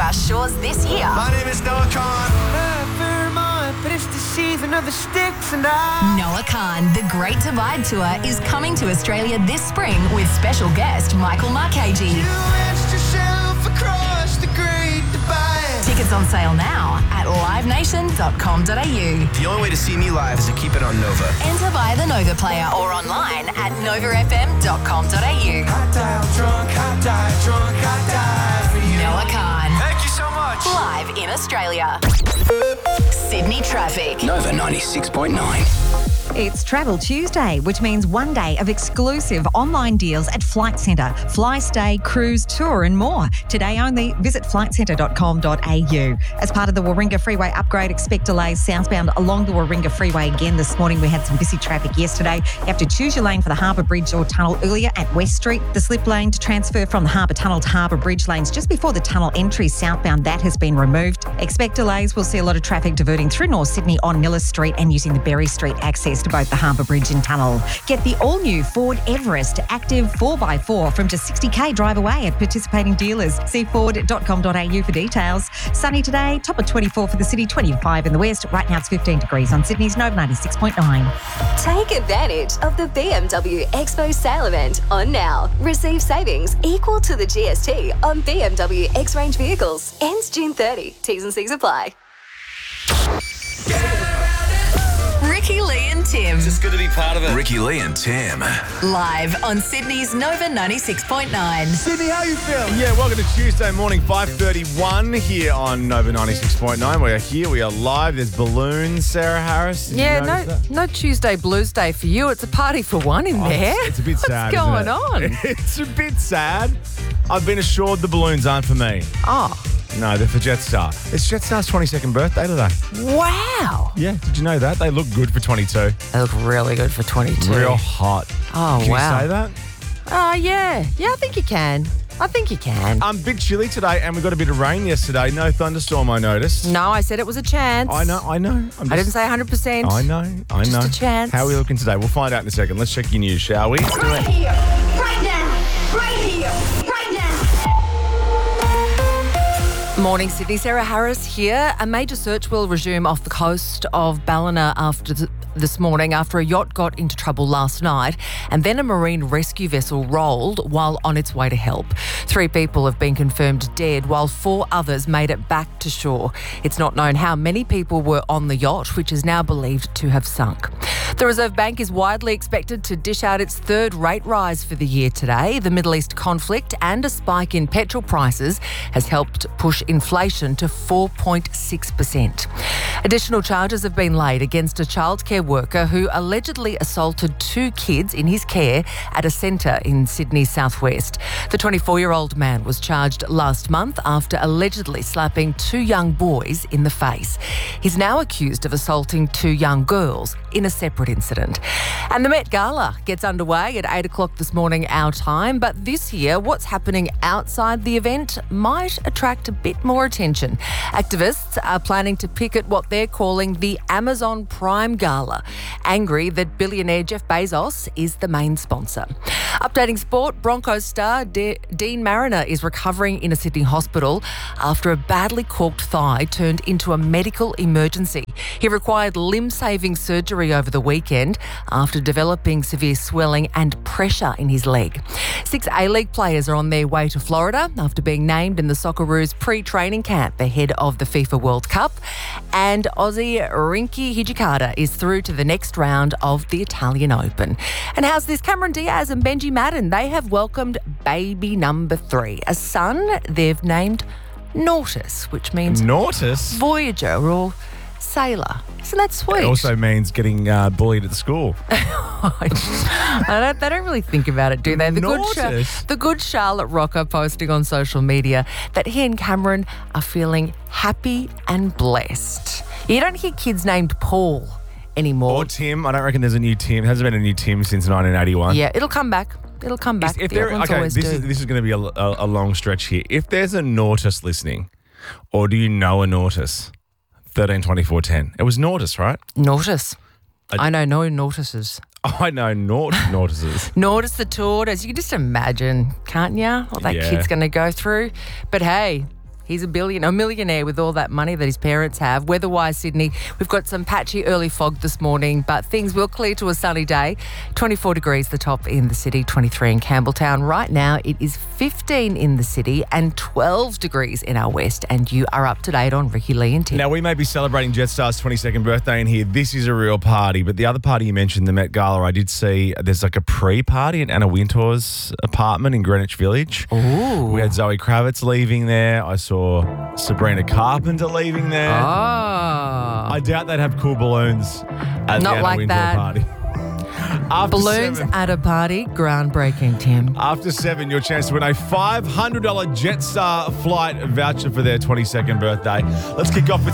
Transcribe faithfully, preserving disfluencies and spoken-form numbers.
our shores this year. My name is Noah Khan. But it's deceiving of the sticks and I... Noah Khan, the Great Divide Tour, is coming to Australia this spring with special guest Michael Marchese. You asked yourself across the Great Divide. Tickets on sale now at live nation dot com dot a u. The only way to see me live is to keep it on Nova. Enter via the Nova player or online at nova f m dot com dot a u. I die drunk, I die drunk, I die for you. Noah Khan, Thank you so much. live in Australia. Sydney traffic. Nova ninety-six point nine. It's Travel Tuesday, which means one day of exclusive online deals at Flight Centre. Fly, stay, cruise, tour and more. Today only, visit flight centre dot com dot a u. As part of the Warringah Freeway upgrade, expect delays southbound along the Warringah Freeway again this morning. We had some busy traffic yesterday. You have to choose your lane for the Harbour Bridge or tunnel earlier at West Street. The slip lane to transfer from the Harbour Tunnel to Harbour Bridge lanes just before the tunnel entry southbound, that has been removed. Expect delays. We'll see a lot of traffic diverting through North Sydney on Miller Street and using the Berry Street access to both the Harbour Bridge and tunnel. Get the all-new Ford Everest Active four by four from just sixty k drive away at participating dealers. See ford dot com dot a u for details. Sunny today, top of twenty-four for the city, twenty-five in the west. Right now it's fifteen degrees on Sydney's Nova ninety-six point nine. Take advantage of the B M W Expo sale event on now. Receive savings equal to the G S T on B M W X-Range vehicles. Ends June thirtieth. T's and C's apply. Ricky Lee and Tim, It's good to be part of it. Ricky Lee and Tim. live on Sydney's Nova ninety-six point nine. Sydney, how you feeling? Yeah, welcome to Tuesday morning, five thirty-one here on Nova ninety-six point nine. We are here, we are live. There's balloons, Sarah Harris. Did Yeah, you no, notice that? no Tuesday Blues Day for you. It's a party for one in Oh, there. It's, it's a bit sad. What's going isn't it? on? It's a bit sad. I've been assured the balloons aren't for me. Oh, No, they're for Jetstar. It's Jetstar's twenty-second birthday today. wow. Yeah, did you know that? They look good for twenty-two. They look really good for twenty-two. Real hot. Oh, Can wow. you say that? Oh, yeah. Yeah, I think you can. I think you can. Um, bit chilly today, and we got a bit of rain yesterday. No thunderstorm, I noticed. No, I said it was a chance. I know, I know. I'm just, I didn't say one hundred percent. I know, I Just know. a chance. How are we looking today? We'll find out in a second. Let's check your news, shall we? Right here, right now, right here, right now. Morning, Sydney. Sarah Harris here. A major search will resume off the coast of Ballina after th- this morning after a yacht got into trouble last night and then a marine rescue vessel rolled while on its way to help. Three people have been confirmed dead while four others made it back to shore. It's not known how many people were on the yacht, which is now believed to have sunk. The Reserve Bank is widely expected to dish out its third rate rise for the year today. The Middle East conflict and a spike in petrol prices has helped push inflation to four point six percent. Additional charges have been laid against a childcare worker who allegedly assaulted two kids in his care at a centre in Sydney's southwest. The twenty-four-year-old man was charged last month after allegedly slapping two young boys in the face. He's now accused of assaulting two young girls in a separate incident. And the Met Gala gets underway at eight o'clock this morning our time, but this year what's happening outside the event might attract a bit more attention. Activists are planning to picket what they're calling the Amazon Prime Gala, angry that billionaire Jeff Bezos is the main sponsor. Updating sport, Broncos star De- Dean Mariner is recovering in a Sydney hospital after a badly corked thigh turned into a medical emergency. He required limb-saving surgery over the weekend after developing severe swelling and pressure in his leg. Six A-League players are on their way to Florida after being named in the Socceroos pre-training camp ahead of the FIFA World Cup. And Aussie Rinky Hijikata is through to the next round of the Italian Open. And how's this? Cameron Diaz and Benji Madden, they have welcomed baby number three, a son they've named Nautis, which means Nautis? Voyager or sailor. Isn't that sweet? It also means getting uh, bullied at the school. I don't, they don't really think about it, do they? The good, Nautis. the good Charlotte Rocker posting on social media that he and Cameron are feeling happy and blessed. You don't hear kids named Paul anymore. Or Tim. I don't reckon there's a new Tim. There hasn't been a new Tim since nineteen eighty-one. Yeah, it'll come back. It'll come back. If the there, other ones okay, always this do. is this is going to be a, a, a long stretch here. If there's a Nautis listening, or do you know a Nautis? thirteen twenty-four ten. It was Nautis, right? Nautis. I, know no Nautises. I know Naut Nautises. Nautis the tortoise. You can just imagine, can't you? What that Yeah. kid's going to go through. But hey, He's a billion, a millionaire with all that money that his parents have. Weather-wise, Sydney, we've got some patchy early fog this morning, but things will clear to a sunny day. twenty-four degrees the top in the city, twenty-three in Campbelltown. Right now, it is fifteen in the city and twelve degrees in our west. And you are up to date on Ricky Lee and Tim. Now, we may be celebrating Jetstar's twenty-second birthday in here. This is a real party. But the other party you mentioned, the Met Gala, I did see there's like a pre-party at Anna Wintour's apartment in Greenwich Village. Ooh. We had Zoe Kravitz leaving there. I saw Sabrina Carpenter leaving there. Oh. I doubt they'd have cool balloons at Not the Anna like Wintour that. party. After Balloons seven, at a party, groundbreaking, Tim. after seven, your chance to win a five hundred dollars Jetstar flight voucher for their twenty-second birthday. Let's kick off with